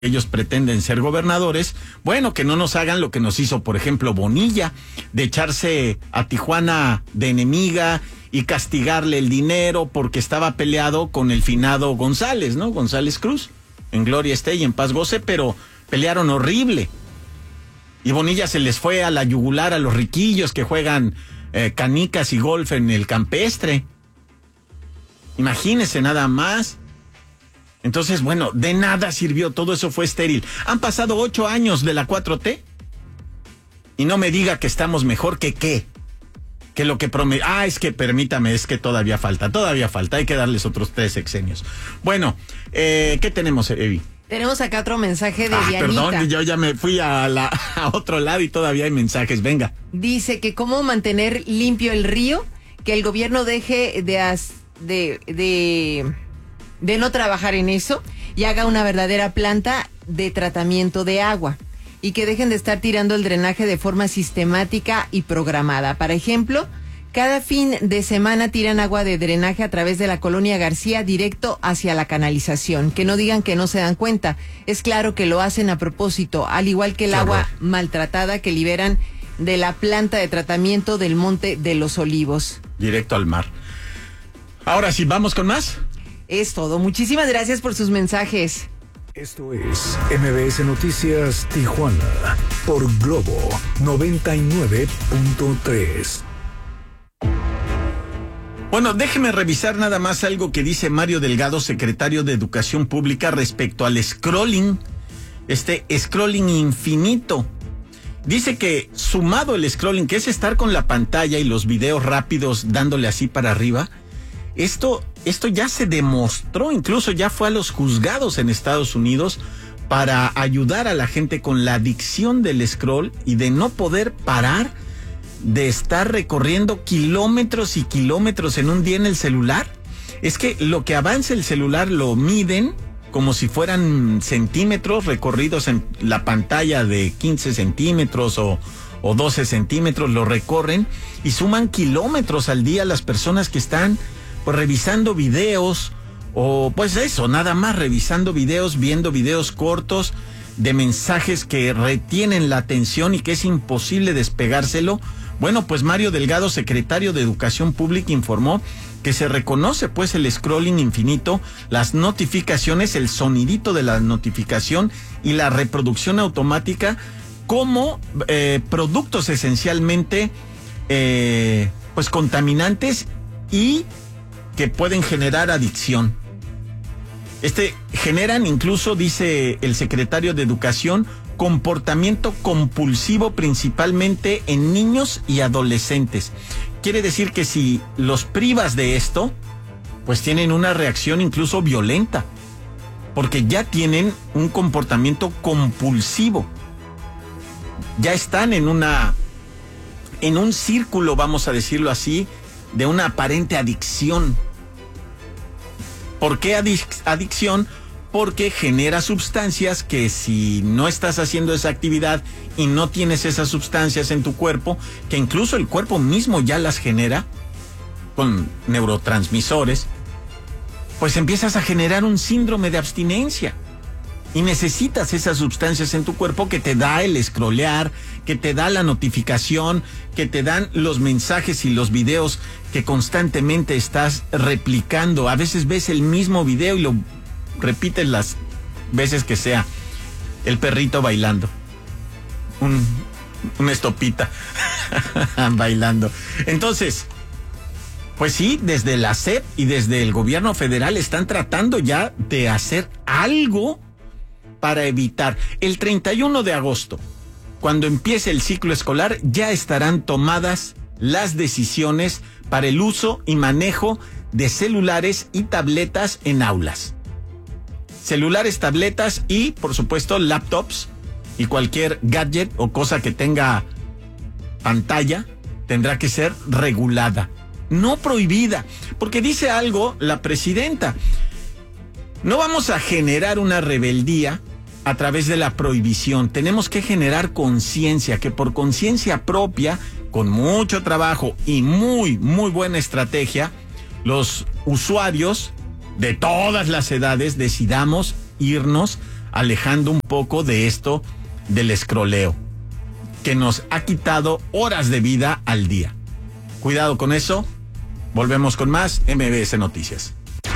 ellos pretenden ser gobernadores, bueno, que no nos hagan lo que nos hizo, por ejemplo, Bonilla, de echarse a Tijuana de enemiga y castigarle el dinero porque estaba peleado con el finado González, ¿no? González Cruz, en gloria esté y en paz goce, pero pelearon horrible. Y Bonilla se les fue a la yugular a los riquillos que juegan canicas y golf en el campestre. Imagínense nada más. Entonces, bueno, de nada sirvió, todo eso fue estéril. Han pasado 8 años de la 4T y no me diga que estamos mejor que qué. Que lo que promete. Es que permítame, es que todavía falta, hay que darles otros 3 sexenios. Bueno, ¿qué tenemos, Evi? Tenemos acá otro mensaje de Dianita. Perdón, yo ya me fui a otro lado y todavía hay mensajes, venga. Dice que cómo mantener limpio el río, que el gobierno deje de no trabajar en eso y haga una verdadera planta de tratamiento de agua y que dejen de estar tirando el drenaje de forma sistemática y programada. Por ejemplo, cada fin de semana tiran agua de drenaje a través de la colonia García directo hacia la canalización. Que no digan que no se dan cuenta. Es claro que lo hacen a propósito, al igual que el agua maltratada que liberan de la planta de tratamiento del Monte de los Olivos. Directo al mar. Ahora sí, ¿vamos con más? Es todo. Muchísimas gracias por sus mensajes. Esto es MBS Noticias Tijuana por Globo 99.3. Bueno, déjeme revisar nada más algo que dice Mario Delgado, secretario de Educación Pública, respecto al scrolling, scrolling infinito. Dice que sumado el scrolling, que es estar con la pantalla y los videos rápidos dándole así para arriba, esto ya se demostró, incluso ya fue a los juzgados en Estados Unidos para ayudar a la gente con la adicción del scroll y de no poder parar de estar recorriendo kilómetros y kilómetros en un día en el celular. Es que lo que avanza el celular lo miden como si fueran centímetros recorridos en la pantalla de 15 centímetros o 12 centímetros, lo recorren y suman kilómetros al día las personas que están pues revisando videos o pues eso, nada más revisando videos, viendo videos cortos de mensajes que retienen la atención y que es imposible despegárselo. Bueno, pues Mario Delgado, secretario de Educación Pública, informó que se reconoce pues el scrolling infinito, las notificaciones, el sonidito de la notificación y la reproducción automática como productos esencialmente pues contaminantes y que pueden generar adicción. Generan incluso, dice el secretario de Educación, comportamiento compulsivo principalmente en niños y adolescentes. Quiere decir que si los privas de esto, pues tienen una reacción incluso violenta, porque ya tienen un comportamiento compulsivo. Ya están en un círculo, vamos a decirlo así, de una aparente adicción. ¿Por qué adicción? Porque genera sustancias que si no estás haciendo esa actividad y no tienes esas sustancias en tu cuerpo, que incluso el cuerpo mismo ya las genera con neurotransmisores, pues empiezas a generar un síndrome de abstinencia. Y necesitas esas sustancias en tu cuerpo que te da el scrollear, que te da la notificación, que te dan los mensajes y los videos que constantemente estás replicando. A veces ves el mismo video y lo repites las veces que sea. El perrito bailando. Una estopita bailando. Entonces, pues sí, desde la SEP y desde el gobierno federal están tratando ya de hacer algo para evitar. El 31 de agosto, cuando empiece el ciclo escolar, ya estarán tomadas las decisiones para el uso y manejo de celulares y tabletas en aulas. Celulares, tabletas y, por supuesto, laptops y cualquier gadget o cosa que tenga pantalla tendrá que ser regulada, no prohibida, porque dice algo la presidenta. No vamos a generar una rebeldía a través de la prohibición. Tenemos que generar conciencia, que por conciencia propia, con mucho trabajo y muy, muy buena estrategia, los usuarios de todas las edades decidamos irnos alejando un poco de esto del escroleo, que nos ha quitado horas de vida al día. Cuidado con eso. Volvemos con más MBS Noticias.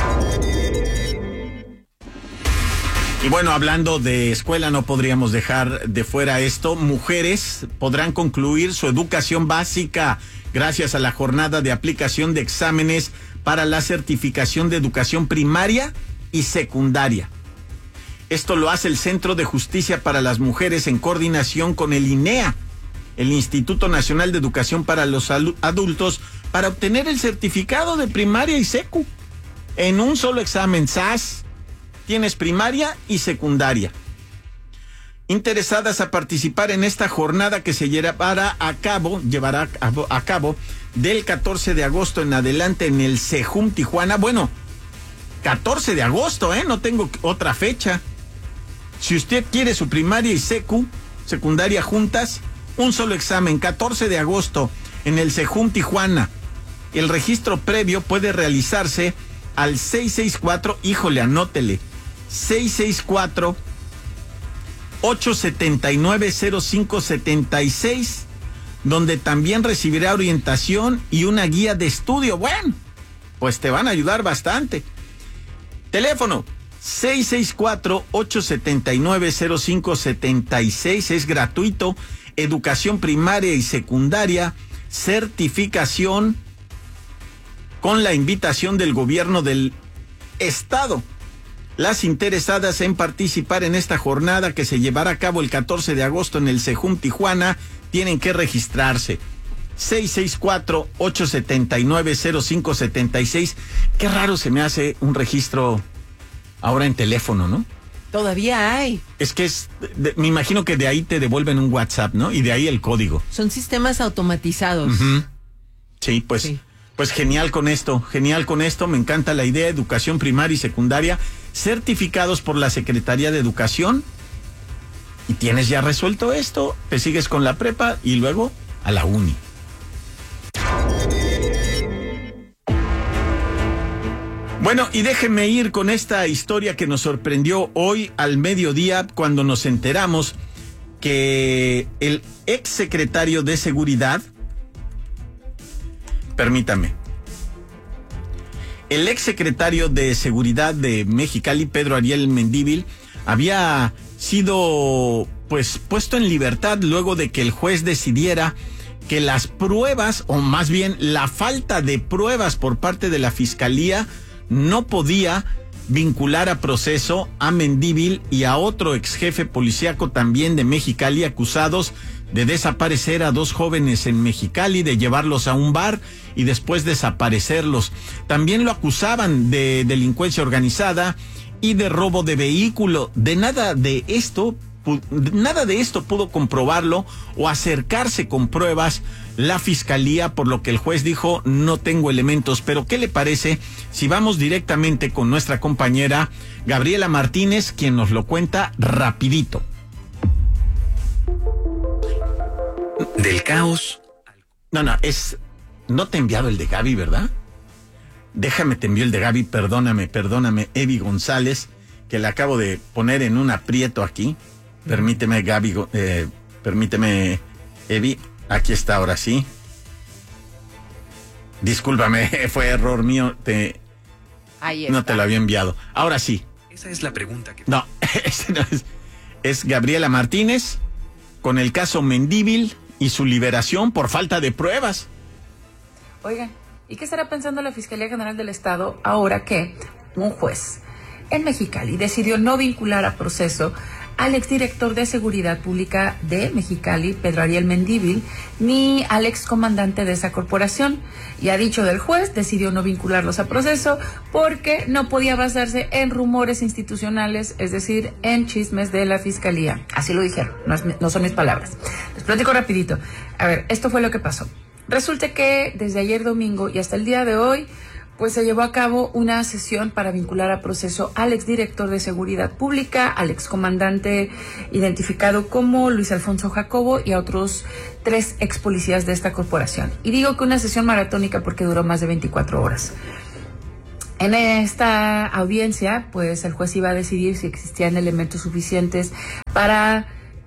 Y bueno, hablando de escuela, no podríamos dejar de fuera esto. Mujeres podrán concluir su educación básica gracias a la jornada de aplicación de exámenes para la certificación de educación primaria y secundaria. Esto lo hace el Centro de Justicia para las Mujeres en coordinación con el INEA, el Instituto Nacional de Educación para los Adultos, para obtener el certificado de primaria y secu. En un solo examen SAS tienes primaria y secundaria. Interesadas a participar en esta jornada que se llevará a cabo del 14 de agosto en adelante en el CEJUM Tijuana. Bueno, 14 de agosto, no tengo otra fecha. Si usted quiere su primaria y secundaria juntas, un solo examen, 14 de agosto en el CEJUM Tijuana. El registro previo puede realizarse al 664, híjole, anótele, 664-879-0576, donde también recibirá orientación y una guía de estudio. Bueno, pues te van a ayudar bastante. Teléfono 664-879-0576, es gratuito. Educación primaria y secundaria, certificación con la invitación del gobierno del estado. Las interesadas en participar en esta jornada que se llevará a cabo el 14 de agosto en el CEJUM Tijuana tienen que registrarse. 664-879-0576. Qué raro se me hace un registro ahora en teléfono, ¿no? Todavía hay. Es que me imagino que de ahí te devuelven un WhatsApp, ¿no? Y de ahí el código. Son sistemas automatizados. Uh-huh. Sí, pues. Sí. Pues genial con esto, me encanta la idea. Educación primaria y secundaria, certificados por la Secretaría de Educación, y tienes ya resuelto esto, te sigues con la prepa y luego a la uni. Bueno, y déjenme ir con esta historia que nos sorprendió hoy al mediodía cuando nos enteramos que el exsecretario de Seguridad, permítame. El exsecretario de Seguridad de Mexicali, Pedro Ariel Mendívil, había sido puesto en libertad luego de que el juez decidiera que las pruebas, o más bien la falta de pruebas por parte de la Fiscalía, no podía vincular a proceso a Mendívil y a otro exjefe policíaco también de Mexicali, acusados de desaparecer a dos jóvenes en Mexicali, de llevarlos a un bar y después desaparecerlos. También lo acusaban de delincuencia organizada y de robo de vehículo. Nada de esto pudo comprobarlo o acercarse con pruebas la Fiscalía, por lo que el juez dijo: no tengo elementos. Pero ¿qué le parece si vamos directamente con nuestra compañera Gabriela Martínez, quien nos lo cuenta rapidito? Del caos. No te he enviado el de Gaby, ¿verdad? Déjame, te envío el de Gaby, perdóname, Evi González, que le acabo de poner en un aprieto aquí. Permíteme, Gaby, permíteme, Evi, aquí está, ahora sí. Discúlpame, fue error mío, Ahí está. No te lo había enviado. Ahora sí. Esa es la pregunta que... No, es Gabriela Martínez con el caso Mendívil y su liberación por falta de pruebas. Oigan, ¿y qué estará pensando la Fiscalía General del Estado ahora que un juez en Mexicali decidió no vincular a proceso al exdirector de Seguridad Pública de Mexicali, Pedro Ariel Mendívil, ni al excomandante de esa corporación? Y a dicho del juez, decidió no vincularlos a proceso porque no podía basarse en rumores institucionales, es decir, en chismes de la Fiscalía. Así lo dijeron, no son mis palabras. Les platico rapidito. A ver, esto fue lo que pasó. Resulta que desde ayer domingo y hasta el día de hoy, pues se llevó a cabo una sesión para vincular a proceso al exdirector de Seguridad Pública, al excomandante identificado como Luis Alfonso Jacobo y a otros 3 expolicías de esta corporación. Y digo que una sesión maratónica porque duró más de 24 horas. En esta audiencia, pues el juez iba a decidir si existían elementos suficientes para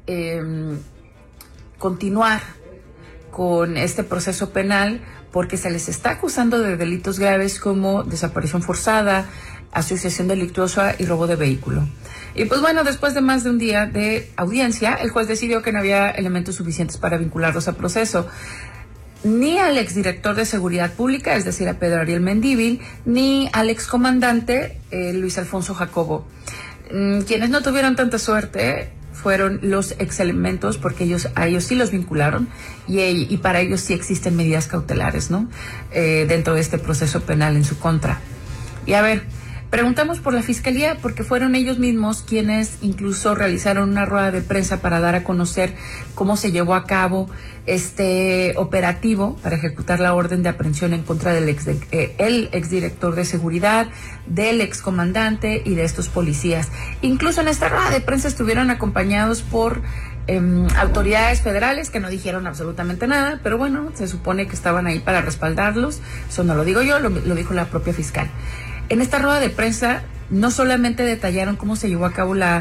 continuar con este proceso penal, porque se les está acusando de delitos graves como desaparición forzada, asociación delictuosa y robo de vehículo. Y pues bueno, después de más de un día de audiencia, el juez decidió que no había elementos suficientes para vincularlos a proceso. Ni al exdirector de Seguridad Pública, es decir, a Pedro Ariel Mendívil, ni al excomandante Luis Alfonso Jacobo. Quienes no tuvieron tanta suerte fueron los exelementos, porque a ellos sí los vincularon y para ellos sí existen medidas cautelares, ¿no? Dentro de este proceso penal en su contra. Y a ver, preguntamos por la Fiscalía porque fueron ellos mismos quienes incluso realizaron una rueda de prensa para dar a conocer cómo se llevó a cabo este operativo para ejecutar la orden de aprehensión en contra del exdirector de seguridad, del excomandante y de estos policías. Incluso en esta rueda de prensa estuvieron acompañados por autoridades federales que no dijeron absolutamente nada, pero bueno, se supone que estaban ahí para respaldarlos. Eso no lo digo yo, lo dijo la propia fiscal. En esta rueda de prensa no solamente detallaron cómo se llevó a cabo la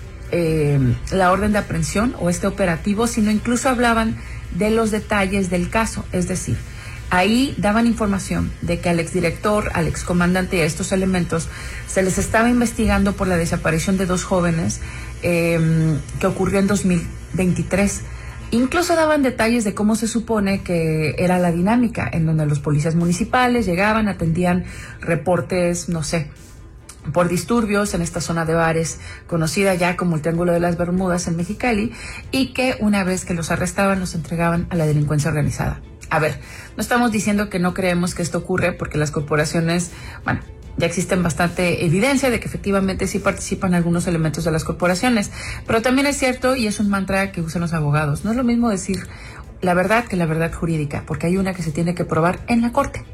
orden de aprehensión o este operativo, sino incluso hablaban de los detalles del caso. Es decir, ahí daban información de que al exdirector, al excomandante y a estos elementos se les estaba investigando por la desaparición de 2 jóvenes que ocurrió en 2023. Incluso daban detalles de cómo se supone que era la dinámica, en donde los policías municipales llegaban, atendían reportes, no sé, por disturbios en esta zona de bares, conocida ya como el Triángulo de las Bermudas en Mexicali, y que una vez que los arrestaban, los entregaban a la delincuencia organizada. A ver, no estamos diciendo que no creemos que esto ocurre, porque las corporaciones, bueno, ya existen bastante evidencia de que efectivamente sí participan algunos elementos de las corporaciones, pero también es cierto, y es un mantra que usan los abogados, no es lo mismo decir la verdad que la verdad jurídica, porque hay una que se tiene que probar en la corte.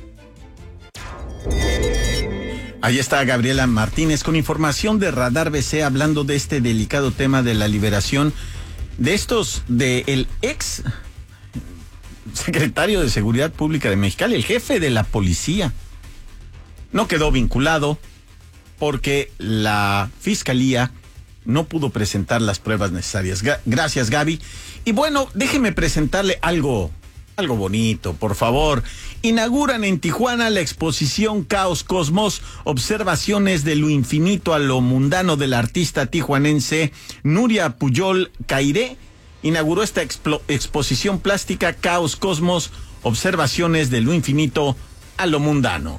Ahí está Gabriela Martínez con información de Radar BC, hablando de este delicado tema de la liberación de el ex secretario de Seguridad Pública de Mexicali, el jefe de la policía. No quedó vinculado porque la Fiscalía no pudo presentar las pruebas necesarias. Gracias, Gaby. Y bueno, déjeme presentarle algo bonito, por favor. Inauguran en Tijuana la exposición Caos Cosmos, observaciones de lo infinito a lo mundano del artista tijuanense Nuria Pujol Cairé. Inauguró esta exposición plástica Caos Cosmos, observaciones de lo infinito a lo mundano.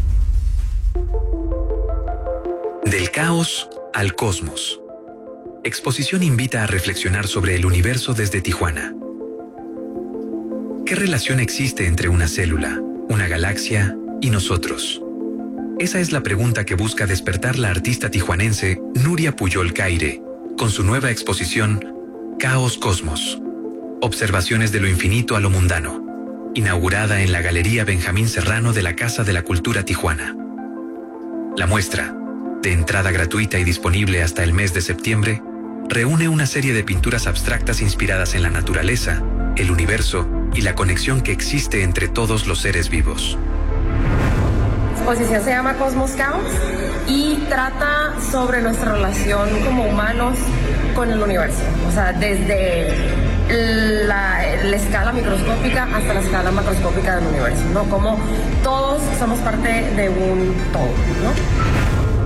Del caos al cosmos. Exposición invita a reflexionar sobre el universo desde Tijuana. ¿Qué relación existe entre una célula, una galaxia y nosotros? Esa es la pregunta que busca despertar la artista tijuanense Nuria Pujol Cairé con su nueva exposición Caos Cosmos, observaciones de lo infinito a lo mundano, inaugurada en la Galería Benjamín Serrano de la Casa de la Cultura Tijuana. La muestra, de entrada gratuita y disponible hasta el mes de septiembre, reúne una serie de pinturas abstractas inspiradas en la naturaleza, el universo y la conexión que existe entre todos los seres vivos. La exposición se llama Cosmos Caos y trata sobre nuestra relación como humanos con el universo. O sea, desde la escala microscópica hasta la escala macroscópica del universo, ¿no? Como todos somos parte de un todo, ¿no?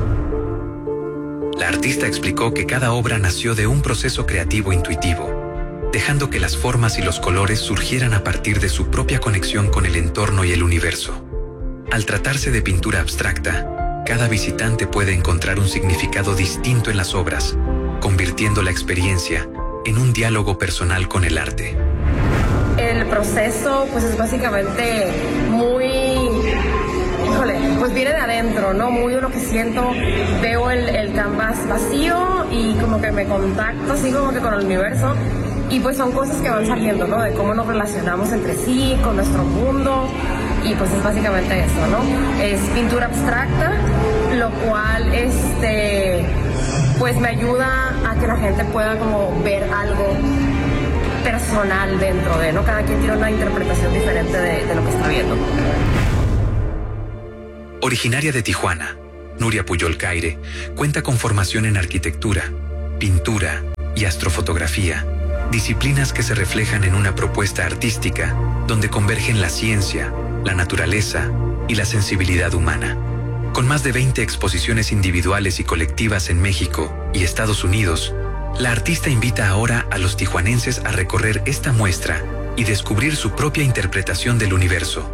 La artista explicó que cada obra nació de un proceso creativo intuitivo, dejando que las formas y los colores surgieran a partir de su propia conexión con el entorno y el universo. Al tratarse de pintura abstracta, cada visitante puede encontrar un significado distinto en las obras, convirtiendo la experiencia en un diálogo personal con el arte. El proceso, pues es básicamente muy... pues viene de adentro, ¿no? Muy de lo que siento. Veo el canvas vacío y como que me contacto así como que con el universo. Y pues son cosas que van saliendo, ¿no? De cómo nos relacionamos entre sí, con nuestro mundo. Y pues es básicamente eso, ¿no? Es pintura abstracta, lo cual, pues me ayuda a que la gente pueda como ver algo personal dentro de, ¿no? Cada quien tiene una interpretación diferente de lo que está viendo. Originaria de Tijuana, Nuria Puyol Caire cuenta con formación en arquitectura, pintura y astrofotografía, disciplinas que se reflejan en una propuesta artística donde convergen la ciencia, la naturaleza y la sensibilidad humana. Con más de 20 exposiciones individuales y colectivas en México y Estados Unidos, la artista invita ahora a los tijuanenses a recorrer esta muestra y descubrir su propia interpretación del universo.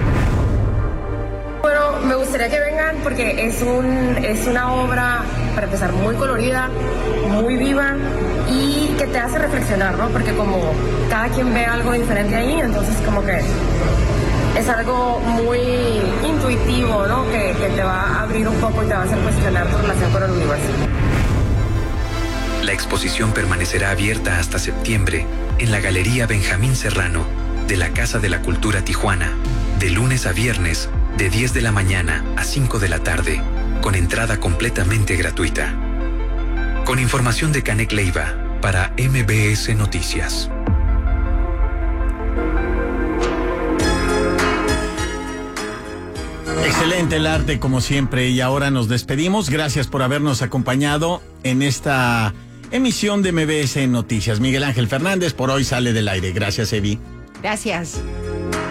Bueno, me gustaría que vengan porque es una obra, para empezar, muy colorida, muy viva y que te hace reflexionar, ¿no? Porque como cada quien ve algo diferente ahí, entonces como que es algo muy intuitivo, ¿no? Que te va a abrir un poco y te va a hacer cuestionar tu relación con el universo. La exposición permanecerá abierta hasta septiembre en la Galería Benjamín Serrano de la Casa de la Cultura Tijuana, de lunes a viernes, de 10 de la mañana a 5 de la tarde, con entrada completamente gratuita. Con información de Canek Leiva para MBS Noticias. Excelente el arte como siempre y ahora nos despedimos. Gracias por habernos acompañado en esta emisión de MBS Noticias. Miguel Ángel Fernández por hoy sale del aire. Gracias, Evi. Gracias.